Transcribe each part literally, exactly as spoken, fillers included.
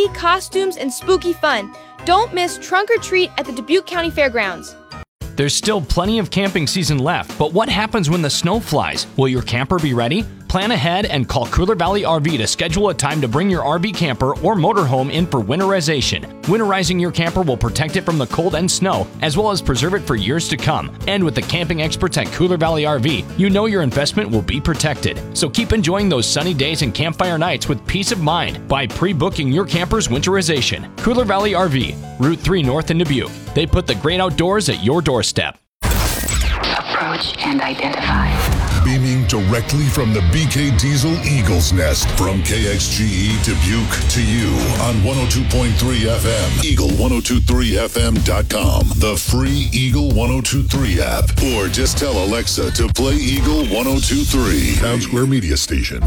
candy, costumes, and spooky fun. Don't miss Trunk or Treat at the Dubuque County Fairgrounds. There's still plenty of camping season left, but what happens when the snow flies? Will your camper be ready? Plan ahead and call Cooler Valley R V to schedule a time to bring your R V camper or motorhome in for winterization. Winterizing your camper will protect it from the cold and snow, as well as preserve it for years to come. And with the camping experts at Cooler Valley R V, you know your investment will be protected. So keep enjoying those sunny days and campfire nights with peace of mind by pre-booking your camper's winterization. Cooler Valley R V, Route three North in Dubuque. They put the great outdoors at your doorstep. Approach and identify. Beaming directly from the B K Diesel Eagle's Nest. From K X G E Dubuque to you on one oh two point three F M. Eagle ten twenty-three F M dot com. The free Eagle ten twenty-three app. Or just tell Alexa to play Eagle ten twenty-three. Town Square Media Station.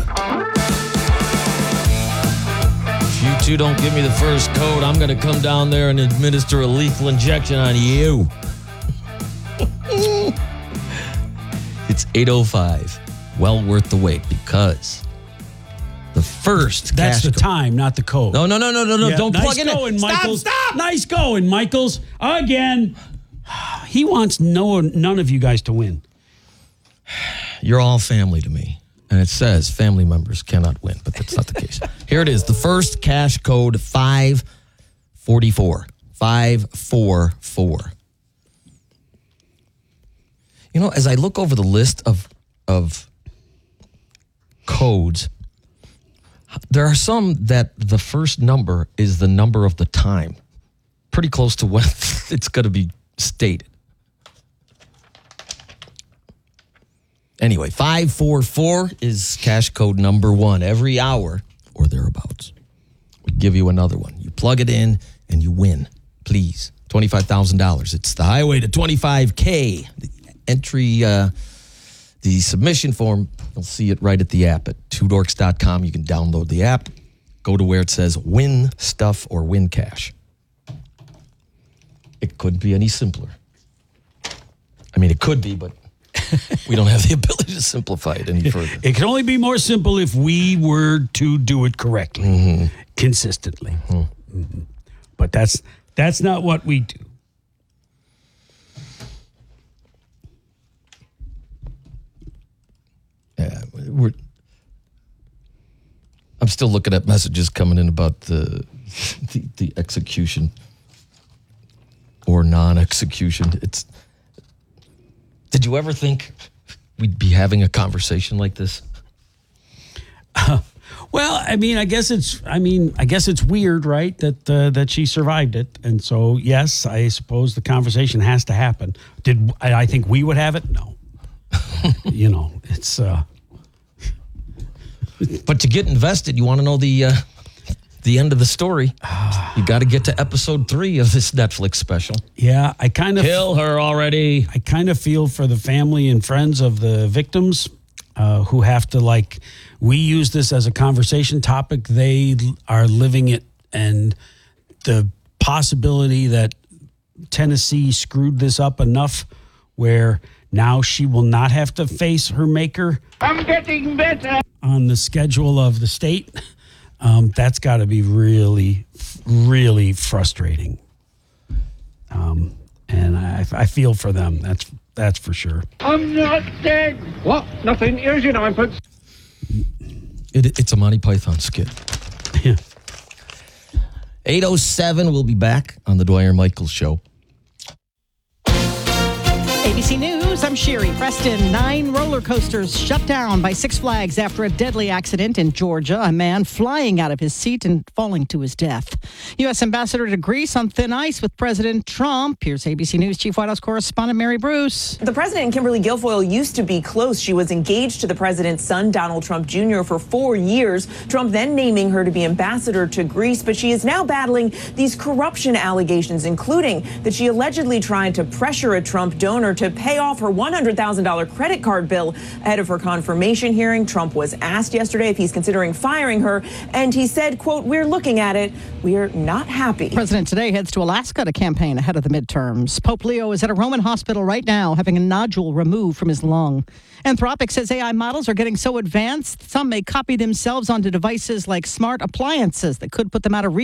If you two don't give me the first code, I'm going to come down there and administer a lethal injection on you. It's eight oh five. Well worth the wait because the first That's cash the code. time, not the code. No, no, no, no, no, no. Yeah, Don't nice plug it going, in. Michaels. Stop, stop. Nice going, Michaels. Again. He wants no none of you guys to win. You're all family to me. And it says family members cannot win, but that's not the case. Here it is. The first cash code, five forty-four. five forty-four. You know, as I look over the list of of codes, there are some that the first number is the number of the time. Pretty close to when it's going to be stated. Anyway, five forty-four is cash code number one. Every hour or thereabouts, we give you another one. You plug it in and you win. Please. twenty-five thousand dollars. It's the highway to twenty-five K. The entry, uh, the submission form, you'll see it right at the app at two dorks dot com. You can download the app. Go to where it says win stuff or win cash. It couldn't be any simpler. I mean, it could be, but we don't have the ability to simplify it any further. It can only be more simple if we were to do it correctly, mm-hmm. consistently. Mm-hmm. Mm-hmm. But that's that's not what we do. Yeah, we're. I'm still looking at messages coming in about the the, the execution or non-execution. It's. Did you ever think we'd be having a conversation like this? Uh, well, I mean, I guess it's. I mean, I guess it's weird, right? That uh, that she survived it, and so yes, I suppose the conversation has to happen. Did I, I think we would have it? No. You know, it's. Uh, but to get invested, you want to know the uh, the end of the story. You got to get to episode three of this Netflix special. Yeah, I kind of kill her already. I kind of feel for the family and friends of the victims uh, who have to like. We use this as a conversation topic. They are living it, and the possibility that Tennessee screwed this up enough where now she will not have to face her maker. I'm getting better. On the schedule of the state. Um, that's got to be really, really frustrating. Um, and I, I feel for them. That's that's for sure. I'm not dead. What? Nothing. Here's your ninepence. It, it's a Monty Python skit. Yeah. eight oh seven, we'll be back on the Dwyer Michaels Show. A B C News, I'm Sherry Preston. Nine roller coasters shut down by Six Flags after a deadly accident in Georgia. A man flying out of his seat and falling to his death. U S Ambassador to Greece on thin ice with President Trump. Here's A B C News Chief White House correspondent Mary Bruce. The president, Kimberly Guilfoyle, used to be close. She was engaged to the president's son, Donald Trump Junior, for four years. Trump then naming her to be ambassador to Greece. But she is now battling these corruption allegations, including that she allegedly tried to pressure a Trump donor to pay off her one hundred thousand dollars credit card bill ahead of her confirmation hearing. Trump was asked yesterday if he's considering firing her, and he said, quote, "We're looking at it. We're not happy." President today heads to Alaska to campaign ahead of the midterms. Pope Leo is at a Roman hospital right now having a nodule removed from his lung. Anthropic says A I models are getting so advanced, some may copy themselves onto devices like smart appliances that could put them out of reach.